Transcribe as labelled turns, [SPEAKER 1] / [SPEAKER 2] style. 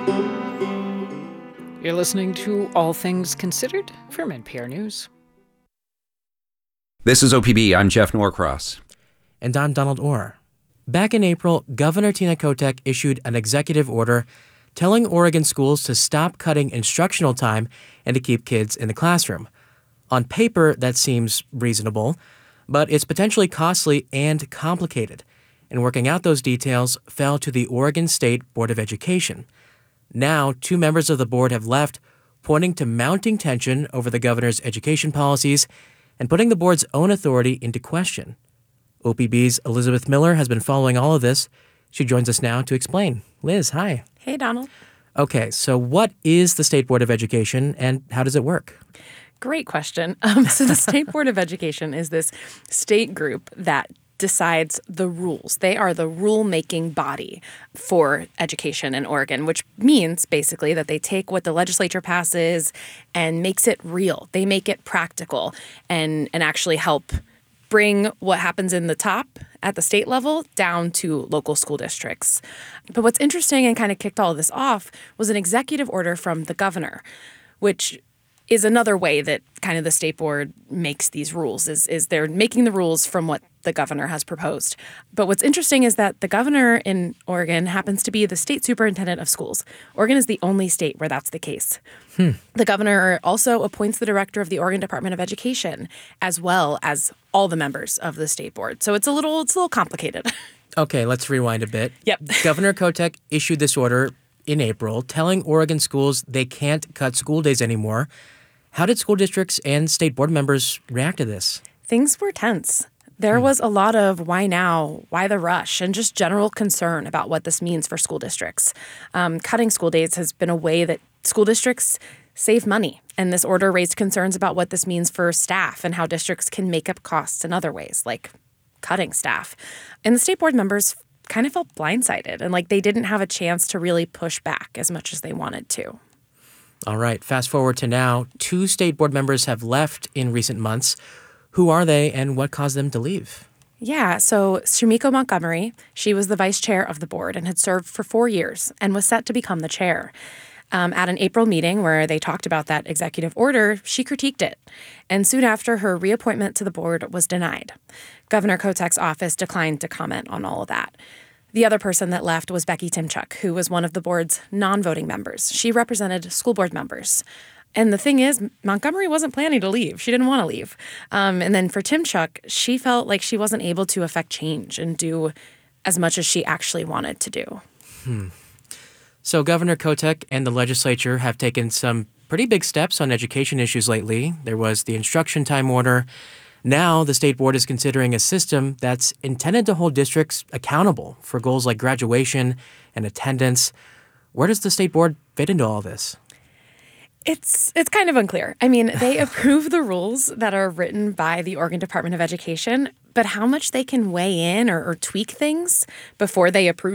[SPEAKER 1] You're listening to All Things Considered from NPR News.
[SPEAKER 2] This is OPB. I'm Jeff Norcross.
[SPEAKER 3] And I'm Donald Orr. Back in April, Governor Tina Kotek issued an executive order telling Oregon schools to stop cutting instructional time and to keep kids in the classroom. On paper, that seems reasonable, but it's potentially costly and complicated. And working out those details fell to the Oregon State Board of Education. Now, 2 members of the board have left, pointing to mounting tension over the governor's education policies and putting the board's own authority into question. OPB's Elizabeth Miller has been following all of this. She joins us now to explain. Liz, hi.
[SPEAKER 4] Hey, Donald.
[SPEAKER 3] Okay, so what is the State Board of Education and how does it work?
[SPEAKER 4] Great question. So the State Board of Education is this state group that decides the rules. They are the rule-making body for education in Oregon, which means basically that they take what the legislature passes and makes it real. They make it practical and actually help bring what happens in the top at the state level down to local school districts. But what's interesting and kind of kicked all of this off was an executive order from the governor, which is another way that kind of the state board makes these rules, is they're making the rules from what the governor has proposed. But what's interesting is that the governor in Oregon happens to be the state superintendent of schools. Oregon is the only state where that's the case. The governor also appoints the director of the Oregon Department of Education, as well as all the members of the state board. So it's a little complicated.
[SPEAKER 3] Okay, let's rewind a bit.
[SPEAKER 4] Yep.
[SPEAKER 3] Governor Kotek issued this order in April telling Oregon schools they can't cut school days anymore. How did school districts and state board members react to this?
[SPEAKER 4] Things were tense. There was a lot of why now, why the rush, and just general concern about what this means for school districts. Cutting school days has been a way that school districts save money, and this order raised concerns about what this means for staff and how districts can make up costs in other ways, like cutting staff. And the state board members kind of felt blindsided and like they didn't have a chance to really push back as much as they wanted to.
[SPEAKER 3] All right, fast forward to now. 2 state board members have left in recent months. Who are they and what caused them to leave?
[SPEAKER 4] Yeah, so Sumiko Montgomery, she was the vice chair of the board and had served for 4 years and was set to become the chair. At an April meeting where they talked about that executive order, she critiqued it. And soon after, her reappointment to the board was denied. Governor Kotek's office declined to comment on all of that. The other person that left was Becky Timchuk, who was one of the board's non-voting members. She represented school board members. And the thing is, Montgomery wasn't planning to leave. She didn't want to leave. And then for Timchuk, she felt like she wasn't able to affect change and do as much as she actually wanted to do.
[SPEAKER 3] So Governor Kotek and the legislature have taken some pretty big steps on education issues lately. There was the instruction time order. Now the state board is considering a system that's intended to hold districts accountable for goals like graduation and attendance. Where does the state board fit into all this?
[SPEAKER 4] It's kind of unclear. I mean, they approve the rules that are written by the Oregon Department of Education, but how much they can weigh in or tweak things before they approve